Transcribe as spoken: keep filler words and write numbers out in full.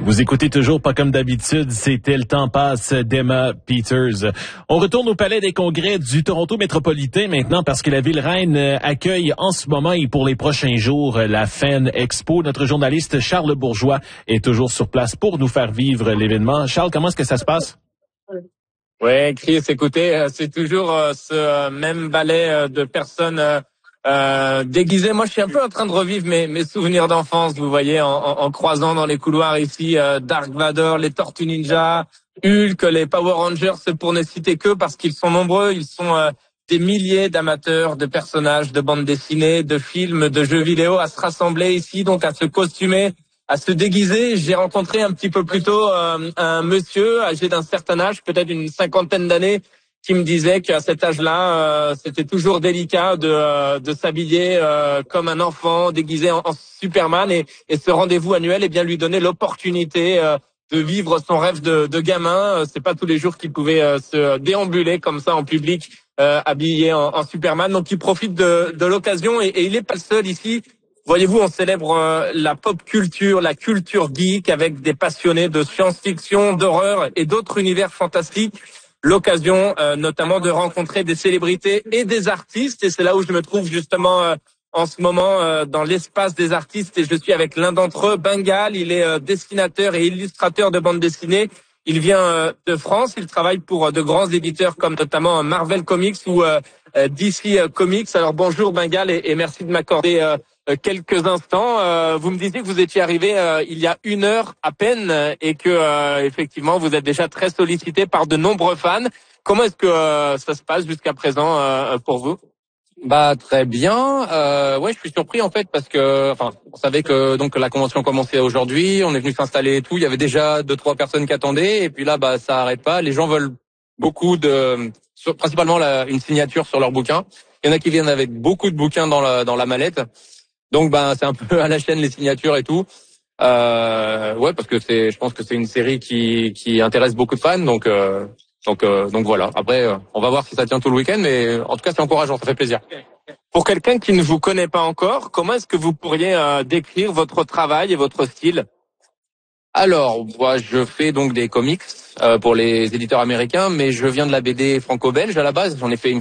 Vous écoutez toujours pas comme d'habitude, c'était Le temps passe d'Emma Peters. On retourne au Palais des Congrès du Toronto métropolitain maintenant parce que la ville reine accueille en ce moment et pour les prochains jours la Fan Expo. Notre journaliste Charles Bourgeois est toujours sur place pour nous faire vivre l'événement. Charles, comment est-ce que ça se passe? Oui, Chris, écoutez, c'est toujours ce même ballet de personnes Euh, déguisé. Moi, je suis un peu en train de revivre mes, mes souvenirs d'enfance. Vous voyez, en, en, en croisant dans les couloirs ici, euh, Dark Vador, les Tortues Ninja, Hulk, les Power Rangers, pour ne citer que parce qu'ils sont nombreux. Ils sont euh, des milliers d'amateurs, de personnages, de bandes dessinées, de films, de jeux vidéo à se rassembler ici, donc à se costumer, à se déguiser. J'ai rencontré un petit peu plus tôt euh, un monsieur âgé d'un certain âge, peut-être une cinquantaine d'années, qui me disait qu'à cet âge-là, euh, c'était toujours délicat de, euh, de s'habiller euh, comme un enfant, déguisé en, en Superman, et, et ce rendez-vous annuel, eh bien, lui donnait l'opportunité euh, de vivre son rêve de, de gamin. C'est pas tous les jours qu'il pouvait euh, se déambuler comme ça en public, euh, habillé en, en Superman. Donc, il profite de, de l'occasion, et, et il n'est pas le seul ici. Voyez-vous, on célèbre euh, la pop culture, la culture geek, avec des passionnés de science-fiction, d'horreur et d'autres univers fantastiques. L'occasion euh, notamment de rencontrer des célébrités et des artistes, et c'est là où je me trouve justement euh, en ce moment euh, dans l'espace des artistes, et je suis avec l'un d'entre eux, Bengal. Il est euh, dessinateur et illustrateur de bande dessinée. Il vient euh, de France, il travaille pour euh, de grands éditeurs comme notamment Marvel Comics ou euh, D C Comics. Alors bonjour Bengal, et, et merci de m'accorder euh, quelques instants. Euh, vous me disiez que vous étiez arrivé euh, il y a une heure à peine, et que euh, effectivement vous êtes déjà très sollicité par de nombreux fans. Comment est-ce que euh, ça se passe jusqu'à présent euh, pour vous? Bah très bien. Euh, ouais, je suis surpris en fait parce que, enfin, on savait que donc la convention commençait aujourd'hui. On est venu s'installer et tout. Il y avait déjà deux trois personnes qui attendaient, et puis là, bah ça arrête pas. Les gens veulent beaucoup de, sur, principalement la, une signature sur leur bouquin. Il y en a qui viennent avec beaucoup de bouquins dans la dans la mallette. Donc ben c'est un peu à la chaîne les signatures et tout. Euh, ouais, parce que c'est, je pense que c'est une série qui qui intéresse beaucoup de fans. Donc euh, donc euh, donc voilà. Après, euh, on va voir si ça tient tout le week-end, mais en tout cas c'est encourageant, ça fait plaisir. Pour quelqu'un qui ne vous connaît pas encore, comment est-ce que vous pourriez euh, décrire votre travail et votre style? Alors, moi, je fais donc des comics euh, pour les éditeurs américains, mais je viens de la B D franco-belge à la base. J'en ai fait une